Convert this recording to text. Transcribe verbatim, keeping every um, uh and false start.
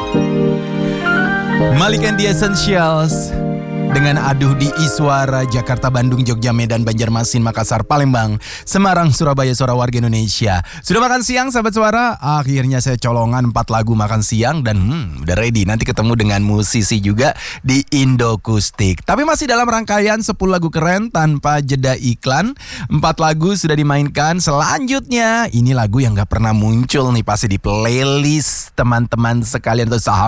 Malik and the Essentials dengan Aduh di Iswara, Jakarta, Bandung, Jogja, Medan, Banjarmasin, Makassar, Palembang, Semarang, Surabaya, suara warga Indonesia. Sudah makan siang sahabat suara? Akhirnya saya colongan empat lagu makan siang dan hmm, udah ready. Nanti ketemu dengan musisi juga di Indokustik. Tapi masih dalam rangkaian sepuluh lagu keren tanpa jeda iklan. empat lagu sudah dimainkan. Selanjutnya ini lagu yang gak pernah muncul nih pasti di playlist teman-teman sekalian atau sahabat